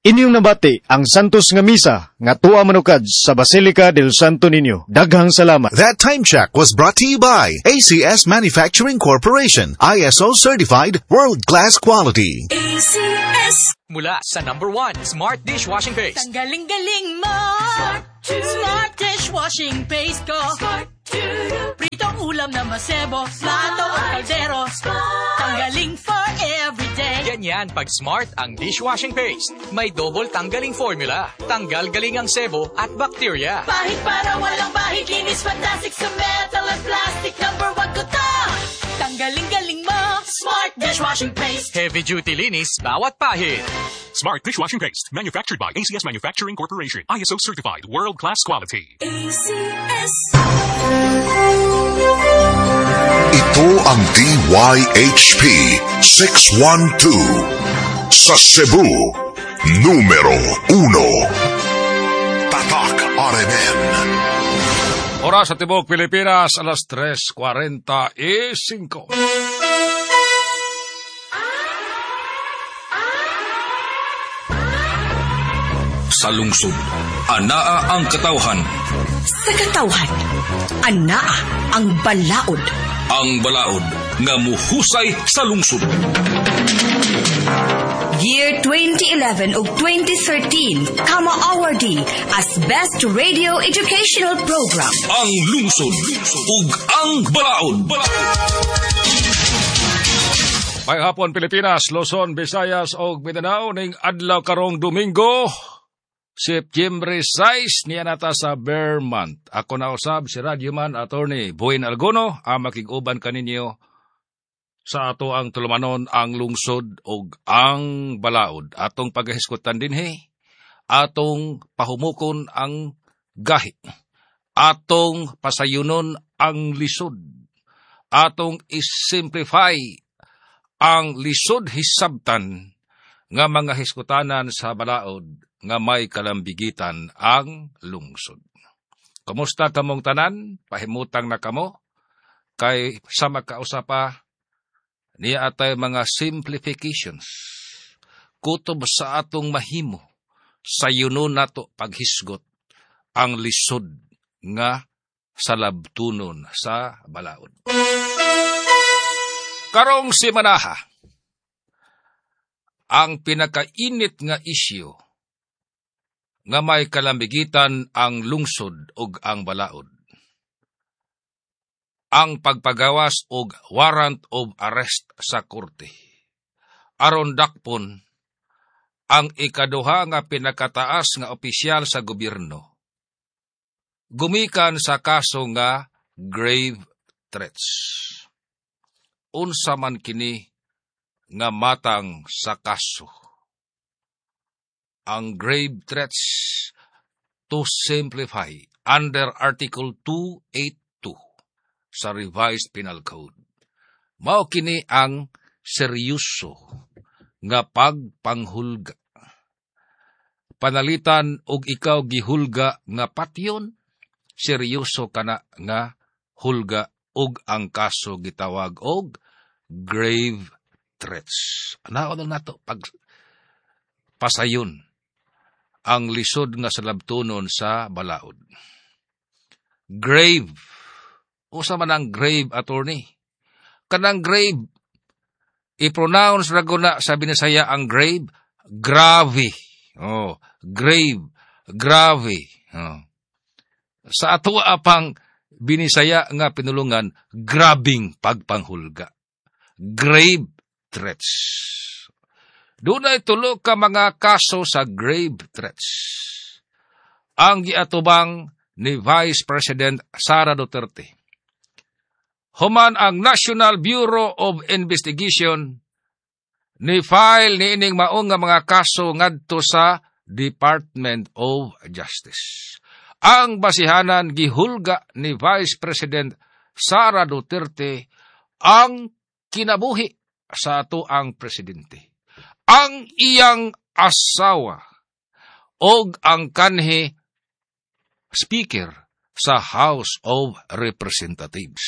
Inyong nabati ang Santos nga Misa nga tuwa manukad sa Basilica del Santo Niño. Daghang salamat. That time check was brought to you by ACS Manufacturing Corporation, ISO certified, world-class quality. ACS. Mula sa #1 Smart Dishwashing Paste. Tanggaling-galing mo. Smart Dishwashing Paste ko. Pritong ulam na masebo, plato o kaldero. Tanggaling for everyday. Ganyan pag Smart ang dishwashing paste. May double tanggaling formula. Tanggal galing ang sebo at bacteria. Bahid para walang bahid, linis fantastic sa metal at plastic. #1 ko to. Tanggaling-galing mo. Smart Dishwashing Paste. Heavy duty linis bawat pahid. Smart Dishwashing Paste, manufactured by ACS Manufacturing Corporation, ISO certified, world-class quality. ACS. Ito ang DYHP 612 sa Cebu, numero 1. Tatak RMN. Oras sa Tibok, Pilipinas, alas 3:45. Sa lungsod, anaa ang katawhan. Sa katawhan, anaa ang balaod. Ang balaod nga muhusay sa lungsod. Year 2011 ug 2013, Kama awardee as Best Radio Educational Program. Ang lungsod ug ang balaod. May hapon Pilipinas, Luzon, Visayas ug Mindanao ning adlaw karong Domingo, September 6 niya nata sa Vermont. Ako na usab si Radyoman Attorney Buin Algono, ang makig-uban kaninyo sa ato ang tulumanon ang lungsod ug ang balaod. Atong paghiskutan dinhi, atong pahumukon ang gahi, atong pasayunon ang lisod, atong isimplify ang lisod hisabtan nga mga hiskutanan sa balaod nga may kalambigitan ang lungsod. Kumusta kamong tanan? Pahimutang na kamo? Kay sa magkausapa, niya atay mga simplifications. Kutob sa atong mahimo, sa yuno nato paghisgot ang lisod nga sa labtunon sa balaod. Karong simanaha, ang pinakainit nga isyu nga may kalambigitan ang lungsod ug ang balaod. Ang pagpagawas og warrant of arrest sa korte. Aron dakpon ang ikaduha nga pinakataas nga opisyal sa gobyerno. Gumikan sa kaso nga grave threats. Unsa man kini nga matang sa kaso. Ang grave threats, to simplify, under Article 282 sa Revised Penal Code. Mao kini ang seryoso nga pagpanghulga. Panalitan og ikaw gihulga nga patyon, seryoso kana nga hulga og ang kaso gitawag og grave threats. Anaon na nato pag pasayon ang lisod nga sa labtunon sa balaod. Grave. Usa man ang grave, attorney? Kanang grave, i-pronounce raguna sa Binisaya ang grave, grave. Oh, grave, grave. Oh. Sa ato apang Binisaya nga pinulungan, grabing pagpanghulga. Grave threats. Doon ay tulo ka mga kaso sa grave threats. Ang giatubang ni Vice President Sara Duterte. Human ang National Bureau of Investigation ni file ni ining maong nga mga kaso ngadto sa Department of Justice. Ang basihanan gihulga ni Vice President Sara Duterte ang kinabuhi sa ato ang presidente. Ang iyang asawa og ang kanhi speaker sa House of Representatives.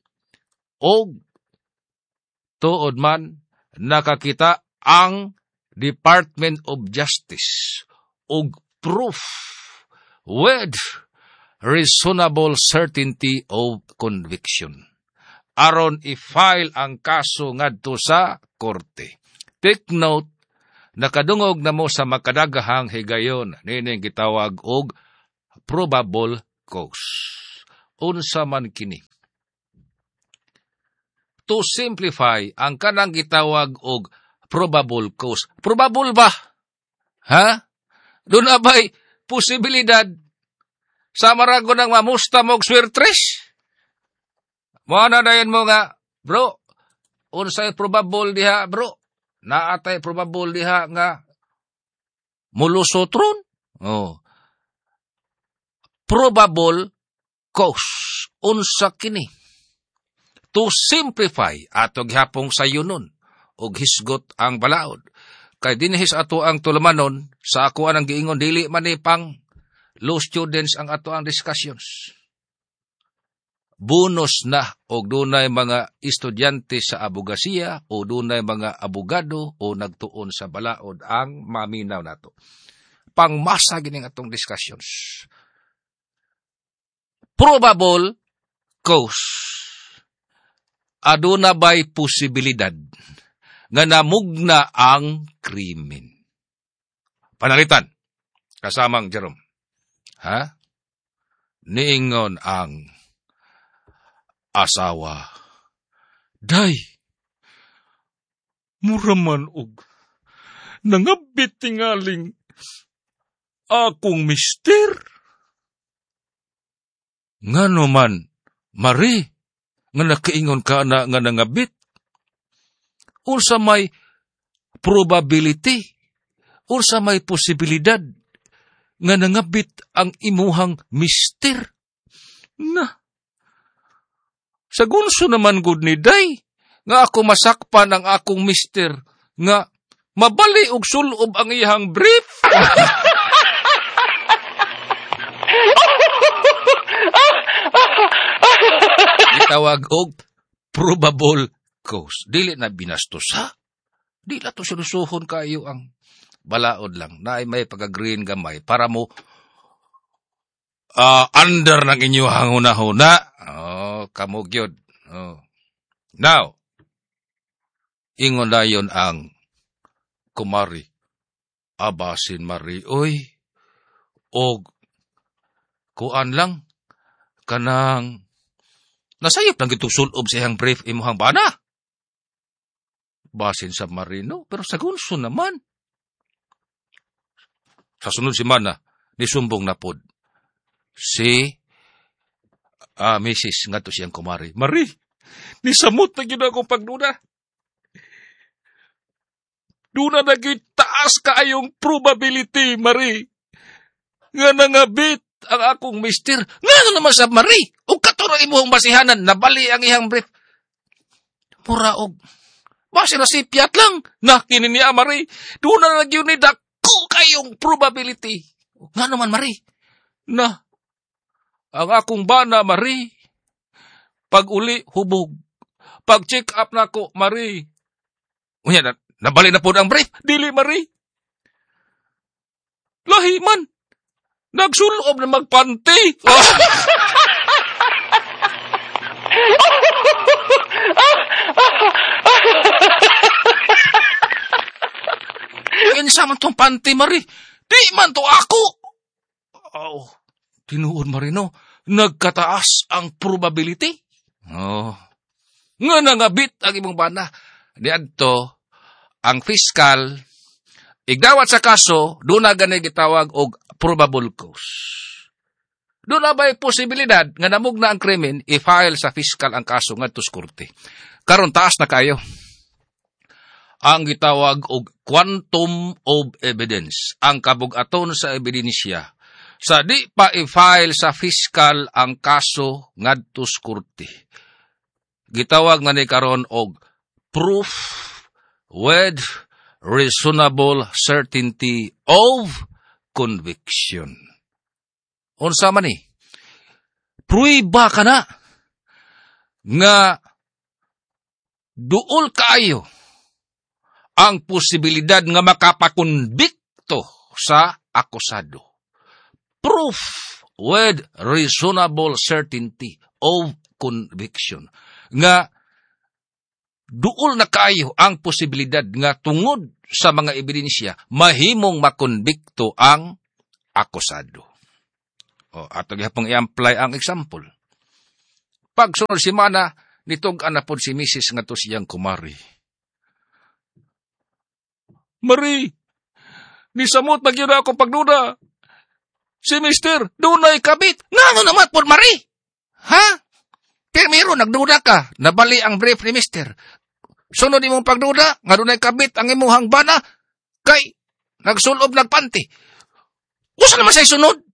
Og tuod man nakakita ang Department of Justice og proof with reasonable certainty of conviction. Aron i-file ang kaso ngadto sa korte. Take note, nakadungog na mo sa makadagahang higayon nining gitawag og probable cause. Unsa man kini? To simplify, ang kanang gitawag og probable cause. Probable ba? Ha? Doon abay posibilidad sa marago ng mamusta mong swertres? Mga dayan mo nga, bro, unsay probable diha, bro? Naatay probable diha nga mulusotron? Oh. Probable cause. Unsa kini? To simplify, ato gihapong sayunon o hisgot ang balaod. Kay dinhis ato ang tulamanon, sa ako anang giingon, dili man ni pang law students ang ato ang discussions. Bonus na o dunay mga estudyante sa abogasiya o dunay mga abogado o nagtuon sa balaod ang maminaw nato. Pangmasa gining atong discussions. Probable cause. Aduna ba'y posibilidad nga namugna ang krimen? Panalitan, kasamang Jerome. Ha? Niingon ang asawa. Day, muraman og nangabit tingaling akong mister. Ngano man, Marie, nga nakaingon ka na nga nangabit. Unsa may probability, unsa may posibilidad nga nangabit ang imuhang mister. Na, sa gunso naman gud ni Day, nga ako masakpan ang akong mister, nga mabali og sulob ang iyang brief. Itawag og probable cause. Dili na binastos, ha? Di na to sinusuhon kayo ang balaod lang. Na may pag-green gamay para mo under ng inyo hanguna-huna. Kamugyod. Now, ingon na yun ang kumari. Abasin Marie, oy, og kuan lang, kanang nasayop lang itong sulob sa iyang brief imuhang bana. Basin sa Marino, pero sa gunso naman. Sa sunod si Mana, nisumbong na pod. Si Mrs. nga to siyang kumari. Marie, nisamot na gina akong pagduna. Duna na taas kaayong probability, Marie. Nga nangabit ang akong mister. Nga naman sa Marie. O katurang imuhong basihanan, nabali ang ihang brief. Muraog. Basi na sipyat lang. Nakinin niya, Marie. Doon na nagyun ni dako kayong probability. Nga naman, Marie. Na, ang akong bana, Marie. Pag uli, hubog. Pag check up na ko, Marie. Unya, nabali na po ang brief. Dili, Marie. Lahi man. Nagsulob na magpanti. Kinsa man tong panty, Marie? Di man to ako. Oh, tinuod, Marino. Nagkataas ang probability. Oh. Nga nangabit ang imong bana. Diadto, ang fiskal, igdawat sa kaso, doon na ganay gitawag og probable cause. Doon na ba'y posibilidad nga namugna ang krimen i-file sa fiskal ang kaso ngadto sa korte. Karon taas na kayo. Ang gitawag og quantum of evidence, ang kabug-aton sa ebidensya. Sa di pa i-file sa fiskal ang kaso ngadto sa korte. Gitawag nga ni karon og proof with reasonable certainty of conviction. Unsa man ni? Pruiba ka na nga duol kaayo ang posibilidad nga makapakonbikto sa akusado. Proof with reasonable certainty of conviction. Nga duol na kayo ang posibilidad nga tungod sa mga ebidensya mahimong makonbikto ang akusado. Ato gihapong i-apply ang example. Pagsunod semana nitog-an na pod si Mrs. nga to siyang kumari. Mari, nisamot na gyud ako pagduda. Si Mister, dunay kabit. Ngano naman pod Mari? Ha? Pero nagduda ka, nabali ang brief ni Mister. Sunod imong pagduda, nga dunay kabit ang imong bana, kay nagsulob nagpanti. Usa naman say sunod?